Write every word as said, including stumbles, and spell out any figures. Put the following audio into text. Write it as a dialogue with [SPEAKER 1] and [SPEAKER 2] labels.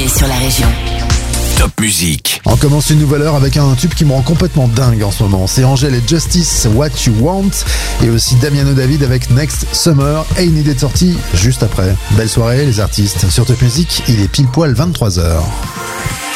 [SPEAKER 1] sur la région.
[SPEAKER 2] Top Musique.
[SPEAKER 3] On commence une nouvelle heure avec un tube qui me rend complètement dingue en ce moment. C'est Angèle et Justice, What You Want, et aussi Damiano David avec Next Summer, et une idée de sortie juste après. Belle soirée les artistes. Sur Top Musique, il est pile poil vingt-trois heures.